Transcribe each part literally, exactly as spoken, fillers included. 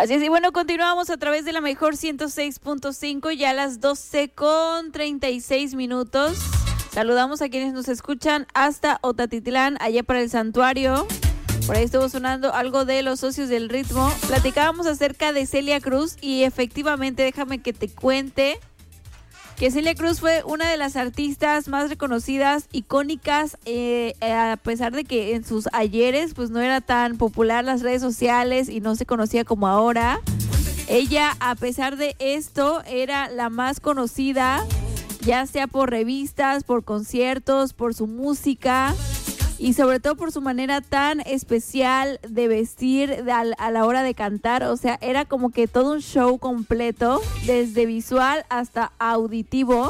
Así es, y bueno, continuamos a través de la mejor ciento seis punto cinco, ya a las doce con treinta y seis minutos. Saludamos a quienes nos escuchan hasta Otatitlán, allá para el santuario. Por ahí estuvo sonando algo de Los Socios del Ritmo. Platicábamos acerca de Celia Cruz y efectivamente déjame que te cuente que Celia Cruz fue una de las artistas más reconocidas, icónicas, eh, a pesar de que en sus ayeres pues no era tan popular las redes sociales y no se conocía como ahora. Ella, a pesar de esto, era la más conocida, ya sea por revistas, por conciertos, por su música y sobre todo por su manera tan especial de vestir a la hora de cantar. O sea, era como que todo un show completo, desde visual hasta auditivo.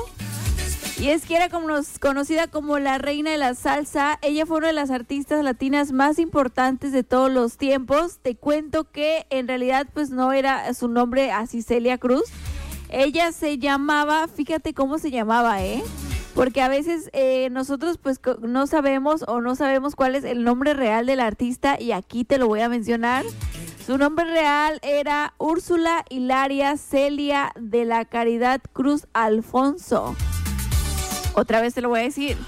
Y es que era como nos, conocida como la reina de la salsa. Ella fue una de las artistas latinas más importantes de todos los tiempos. Te cuento que en realidad pues no era su nombre así Celia Cruz. Ella se llamaba, fíjate cómo se llamaba, ¿eh? Porque a veces eh, nosotros pues no sabemos o no sabemos cuál es el nombre real del artista y aquí te lo voy a mencionar. Su nombre real era Úrsula Hilaria Celia de la Caridad Cruz Alfonso. Otra vez te lo voy a decir.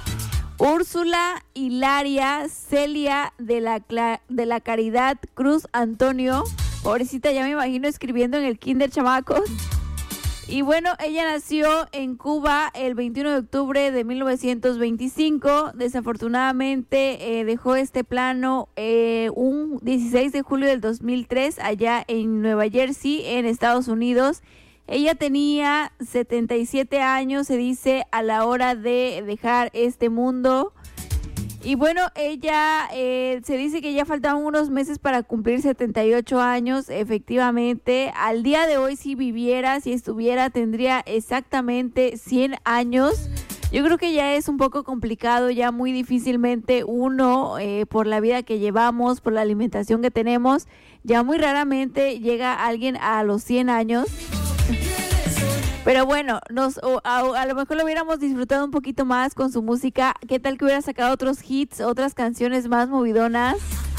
Úrsula Hilaria Celia de la, de la Caridad Cruz Antonio. Pobrecita, ya me imagino escribiendo en el kinder, chamacos. Y bueno, ella nació en Cuba el veintiuno de octubre de mil novecientos veinticinco. Desafortunadamente eh, dejó este plano eh, un dieciséis de julio del dos mil tres allá en Nueva Jersey, en Estados Unidos. Ella tenía setenta y siete años, se dice, a la hora de dejar este mundo. Y bueno, ella, eh, se dice que ya faltaban unos meses para cumplir setenta y ocho años, efectivamente. Al día de hoy, si viviera, si estuviera, tendría exactamente cien años. Yo creo que ya es un poco complicado, ya muy difícilmente uno, eh, por la vida que llevamos, por la alimentación que tenemos, ya muy raramente llega alguien a los cien años. Pero bueno, nos, a, a lo mejor lo hubiéramos disfrutado un poquito más con su música. ¿Qué tal que hubiera sacado otros hits, otras canciones más movidonas?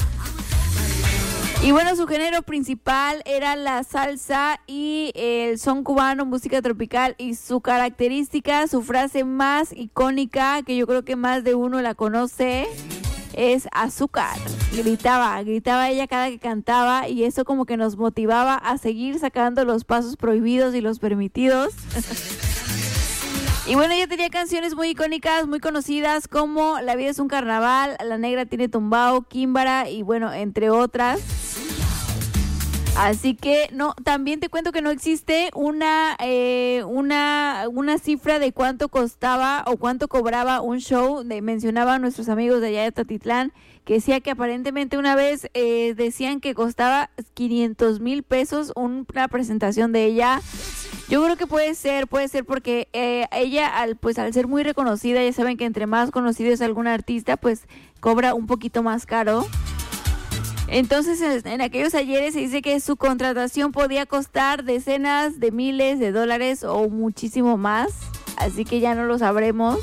Y bueno, su género principal era la salsa y el son cubano, música tropical. Y su característica, su frase más icónica, que yo creo que más de uno la conoce, es azúcar. Gritaba, gritaba ella cada que cantaba y eso como que nos motivaba a seguir sacando los pasos prohibidos y los permitidos. Y bueno, ella tenía canciones muy icónicas, muy conocidas como La vida es un carnaval, La negra tiene tumbao, Químbara y bueno, entre otras. Así que no, también te cuento que no existe una, eh, una, una cifra de cuánto costaba o cuánto cobraba un show. De, mencionaban nuestros amigos de allá de Tatitlán, que decía que aparentemente una vez eh, decían que costaba quinientos mil pesos una presentación de ella. Yo creo que puede ser, puede ser porque eh, ella, al pues al ser muy reconocida, ya saben que entre más conocido es algún artista, pues cobra un poquito más caro. Entonces, en aquellos ayeres se dice que su contratación podía costar decenas de miles de dólares o muchísimo más. Así que ya no lo sabremos.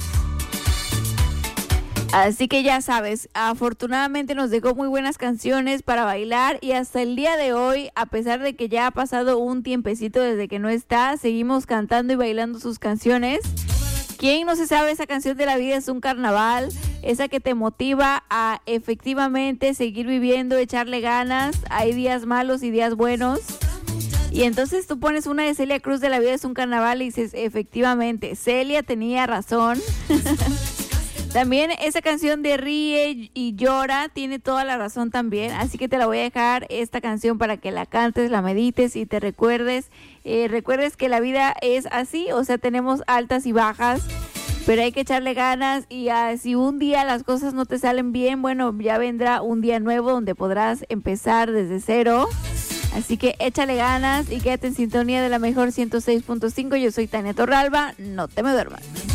Así que ya sabes, afortunadamente nos dejó muy buenas canciones para bailar y hasta el día de hoy, a pesar de que ya ha pasado un tiempecito desde que no está, seguimos cantando y bailando sus canciones. ¿Quién no se sabe esa canción de La vida es un carnaval? Esa que te motiva a efectivamente seguir viviendo, echarle ganas. Hay días malos y días buenos. Y entonces tú pones una de Celia Cruz de La vida es un carnaval y dices, efectivamente, Celia tenía razón. También esa canción de Ríe y Llora tiene toda la razón también, así que te la voy a dejar esta canción para que la cantes, la medites y te recuerdes, eh, recuerdes que la vida es así, o sea, tenemos altas y bajas, pero hay que echarle ganas y uh, si un día las cosas no te salen bien, bueno, ya vendrá un día nuevo donde podrás empezar desde cero. Así que échale ganas y quédate en sintonía de la mejor ciento seis punto cinco. Yo soy Tania Torralba, no te me duermas.